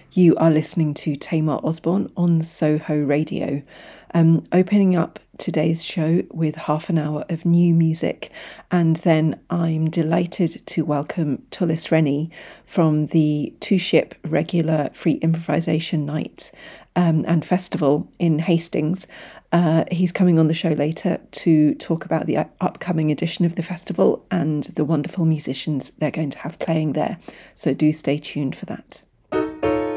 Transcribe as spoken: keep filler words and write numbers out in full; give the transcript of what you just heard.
You are listening to Tamar Osborne on Soho Radio, um, opening up today's show with half an hour of new music, and then I'm delighted to welcome Tullis Rennie from the Two Ship regular free improvisation night um, and festival in Hastings. Uh, he's coming on the show later to talk about the upcoming edition of the festival and the wonderful musicians they're going to have playing there, so do stay tuned for that.